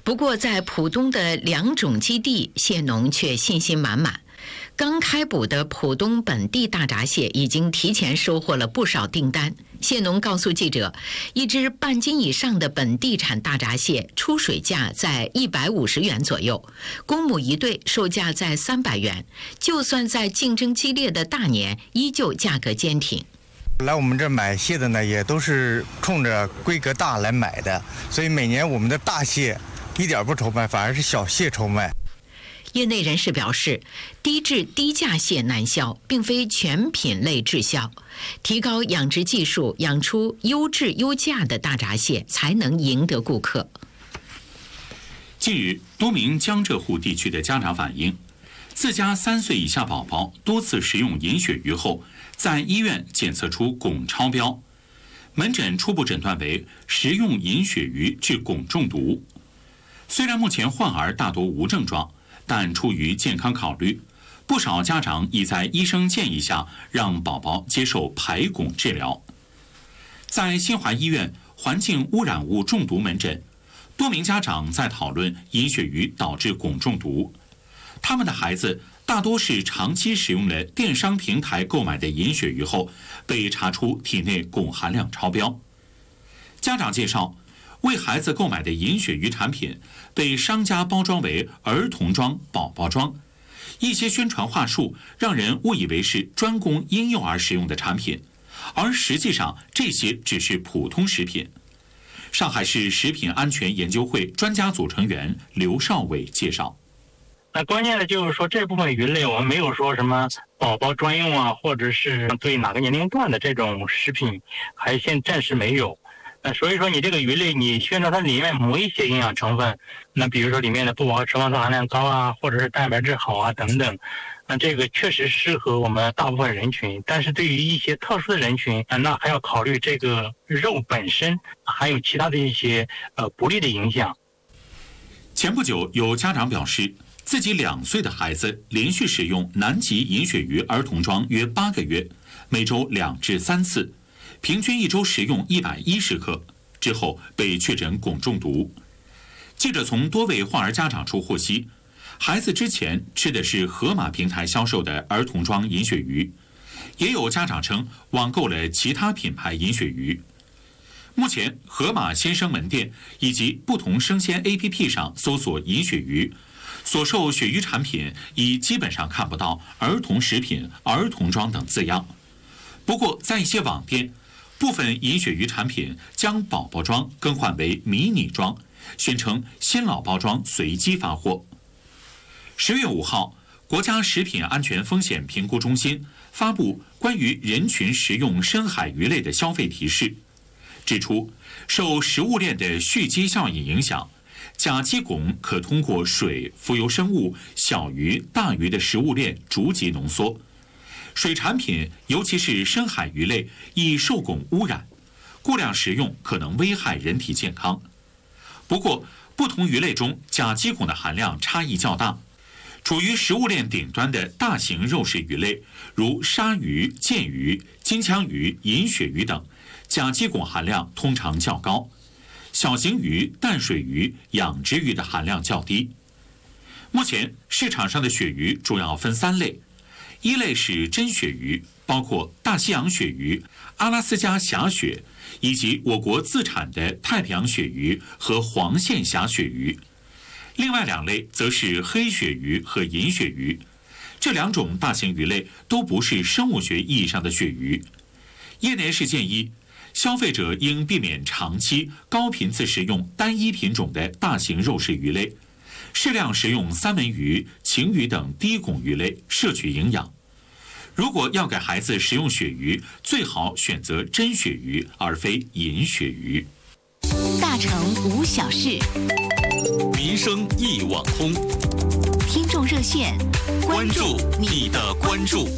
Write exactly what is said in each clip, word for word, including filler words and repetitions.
不过，在浦东的两种基地，蟹农却信心满满。刚开捕的浦东本地大闸蟹已经提前收获了不少订单。蟹农告诉记者，一只半斤以上的本地产大闸蟹出水价在一百五十元左右，公母一对售价在三百元，就算在竞争激烈的大年，依旧价格坚挺。 来我们这买蟹的呢，也都是冲着规格大来买的，所以每年我们的大蟹一点不愁卖，反而是小蟹愁卖。 业内人士表示，低质低价蟹难销，并非全品类滞销，提高养殖技术，养出优质优价的大闸蟹，才能赢得顾客。 近日，多名江浙沪地区的家长反映，自家三岁以下宝宝多次食用银鳕鱼后，在医院检测出汞超标，门诊初步诊断为食用银鳕鱼致汞中毒。虽然目前患儿大多无症状，但出于健康考虑，不少家长已在医生建议下让宝宝接受排汞治疗。在新华医院环境污染物中毒门诊，多名家长在讨论银鳕鱼导致汞中毒。他们的孩子大多是长期使用了电商平台购买的银鳕鱼后，被查出体内汞含量超标。家长介绍，为孩子购买的银鳕鱼产品被商家包装为儿童装、宝宝装，一些宣传话术让人误以为是专供婴幼儿食用的产品，而实际上这些只是普通食品。上海市食品安全研究会专家组成员刘少伟介绍， 那关键的就是说，这部分鱼类我们没有说什么宝宝专用啊，或者是对哪个年龄段的这种食品，还现暂时没有。那所以说，你这个鱼类，你宣传它里面某一些营养成分，那比如说里面的不饱和脂肪酸含量高啊，或者是蛋白质好啊等等，那这个确实适合我们大部分人群。但是对于一些特殊的人群，那还要考虑这个肉本身还有其他的一些呃不利的影响。 前不久，有家长表示，自己两岁的孩子连续使用南极银鳕鱼儿童装约八个月，每周两至三次，平均一周食用一百一十克，之后被确诊汞中毒。记者从多位患儿家长处获悉，孩子之前吃的是盒马平台销售的儿童装银鳕鱼，也有家长称网购了其他品牌银鳕鱼。目前，盒马鲜生门店以及不同生鲜 A P P 上搜索银鳕鱼，所售鳕鱼产品已基本上看不到儿童食品、儿童装等字样。不过，在一些网店，部分银鳕鱼产品将宝宝装更换为迷你装，宣称新老包装随机发货。十月五号，国家食品安全风险评估中心发布关于人群食用深海鱼类的消费提示，指出，受食物链的蓄积效应影响，甲基汞可通过水、浮游生物、小鱼、大鱼的食物链逐级浓缩。水产品，尤其是深海鱼类，易受汞污染，过量食用可能危害人体健康。不过，不同鱼类中甲基汞的含量差异较大。处于食物链顶端的大型肉食鱼类，如鲨鱼、剑鱼、金枪鱼、银鳕鱼等，甲基汞含量通常较高。小型鱼、淡水鱼、养殖鱼的含量较低。目前市场上的鳕鱼主要分三类。一类是真鳕鱼，包括大西洋鳕鱼、阿拉斯加峡鳕，以及我国自产的太平洋鳕鱼和黄线峡鳕鱼。另外两类则是黑鳕鱼和银鳕鱼，这两种大型鱼类都不是生物学意义上的鳕鱼。业内人士建议，消费者应避免长期高频次食用单一品种的大型肉食鱼类，适量食用三文鱼、旗鱼等低汞鱼类，摄取营养。如果要给孩子食用鳕鱼，最好选择真鳕鱼，而非银鳕鱼。 大城无小事， 民生一网通。 听众热线， 关注你的关注。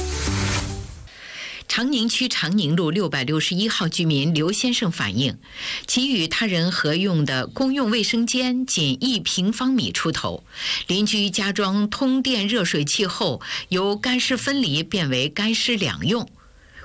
长宁区长宁路六百六十一号居民刘先生反映，其与他人合用的公用卫生间仅一平方米出头，邻居加装通电热水器后，由干湿分离变为干湿两用。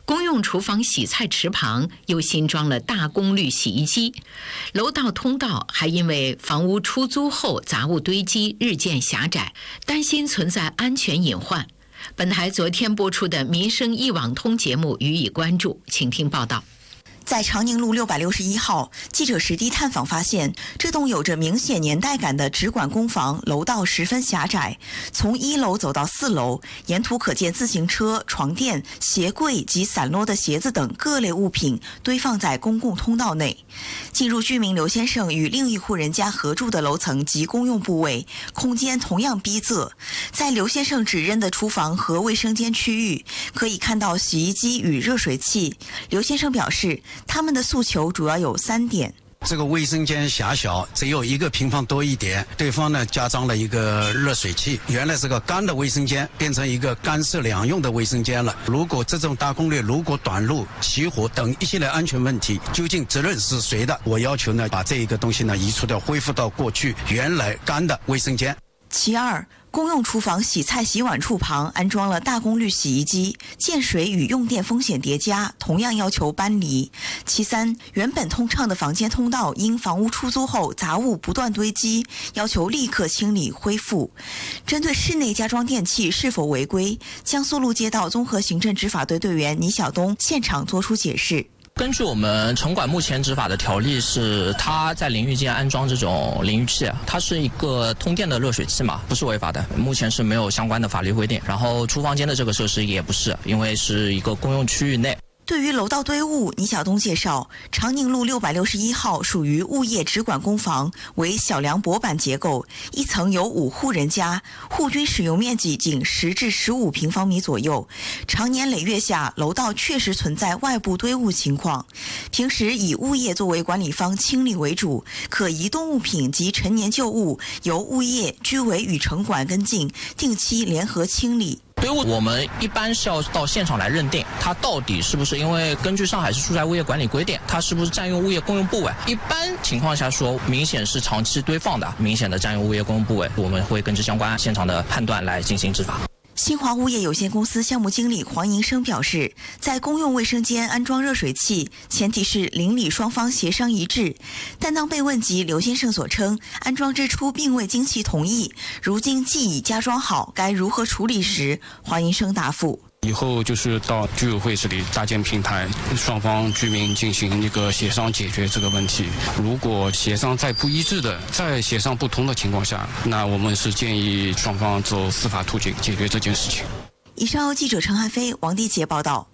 公用厨房洗菜池旁又新装了大功率洗衣机，楼道通道还因为房屋出租后杂物堆积日渐狭窄，担心存在安全隐患。本台昨天播出的《民生一网通》节目予以关注，请听报道。 在长宁路六百六十一号，记者实地探访发现，这栋有着明显年代感的直管工房楼道十分狭窄，从一楼走到四楼，沿途可见自行车、床垫、鞋柜及散落的鞋子等各类物品堆放在公共通道内。进入居民刘先生与另一户人家合住的楼层及公用部位，空间同样逼仄。在刘先生指认的厨房和卫生间区域，可以看到洗衣机与热水器。刘先生表示，他们的诉求主要有三点。 这个卫生间狭小，只有一个平方多一点，对方呢加装了一个热水器，原来是个干的卫生间，变成一个干湿两用的卫生间了。如果这种大功率如果短路、起火等一系列安全问题，究竟责任是谁的？我要求呢把这一个东西呢移除掉，恢复到过去原来干的卫生间。 其二，公用厨房洗菜洗碗处旁安装了大功率洗衣机，溅水与用电风险叠加，同样要求搬离。其三，原本通畅的房间通道因房屋出租后杂物不断堆积，要求立刻清理恢复。针对室内加装电器是否违规，江苏路街道综合行政执法队队员倪晓东现场作出解释。 根据我们城管目前执法的条例是，它在淋浴间安装这种淋浴器，它是一个通电的热水器嘛，不是违法的，目前是没有相关的法律规定。然后厨房间的这个设施也不是，因为是一个公用区域内。 对于楼道堆物，倪晓东介绍，长宁路六百六十一号属于物业直管工房，为小梁薄板结构，一层有五户人家，户均使用面积仅十至十五平方米左右。常年累月下，楼道确实存在外部堆物情况。平时以物业作为管理方清理为主，可移动物品及陈年旧物由物业、居委与城管跟进，定期联合清理。 堆物我们一般是要到现场来认定，它到底是不是因为根据上海市住宅物业管理规定，它是不是占用物业公用部位。一般情况下说，明显是长期堆放的，明显的占用物业公用部位，我们会根据相关现场的判断来进行执法。 新华物业有限公司项目经理黄银生表示，在公用卫生间安装热水器，前提是邻里双方协商一致。但当被问及刘先生所称安装之初并未经其同意，如今既已加装好，该如何处理时，黄银生答复： 以后就是到居委会这里搭建平台，双方居民进行一个协商解决这个问题。如果协商在不一致的，在协商不通的情况下，那我们是建议双方走司法途径解决这件事情。 以上由记者陈汉飞、王帝杰报道。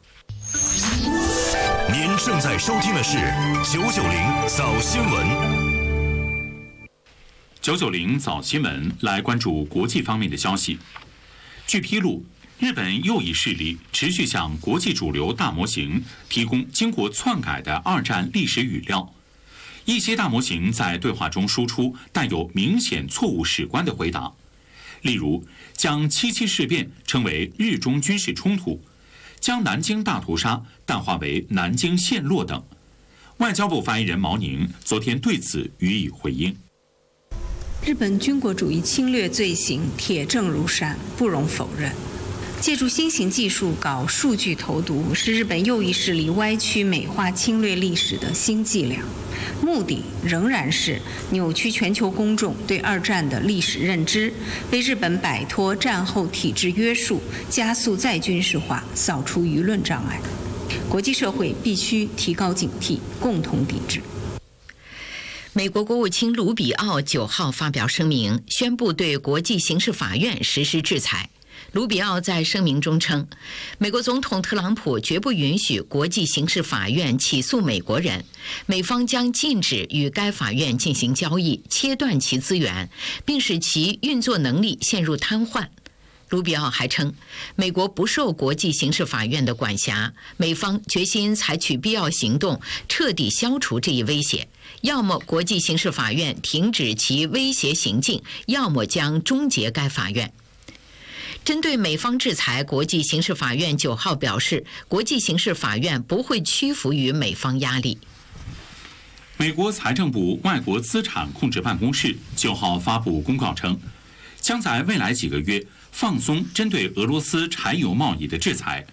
您正在收听的是九九零早新闻。 九九零早新闻来关注国际方面的消息。据披露，日本右翼势力持续向国际主流大模型提供经过篡改的二战历史语料，一些大模型在对话中输出带有明显错误史观的回答，例如将七七事变称为日中军事冲突，将南京大屠杀淡化为南京陷落等。外交部发言人毛宁昨天对此予以回应。 日本军国主义侵略罪行铁证如山，不容否认。借助新型技术搞数据投毒，是日本右翼势力歪曲美化侵略历史的新伎俩，目的仍然是扭曲全球公众对二战的历史认知，为日本摆脱战后体制约束，加速再军事化，扫除舆论障碍。国际社会必须提高警惕，共同抵制。 美国国务卿卢比奥九号发表声明，宣布对国际刑事法院实施制裁。卢比奥在声明中称，美国总统特朗普绝不允许国际刑事法院起诉美国人，美方将禁止与该法院进行交易，切断其资源，并使其运作能力陷入瘫痪。卢比奥还称，美国不受国际刑事法院的管辖，美方决心采取必要行动，彻底消除这一威胁。要么国际刑事法院停止其威胁行径，要么将终结该法院。针对美方制裁，国际刑事法院九号表示，国际刑事法院不会屈服于美方压力。 美国财政部外国资产控制办公室九号发布公告称，将在未来几个月放松针对俄罗斯柴油贸易的制裁，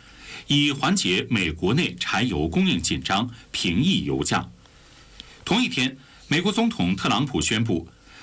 以缓解美国内柴油供应紧张，平抑油价。同一天，美国总统特朗普宣布，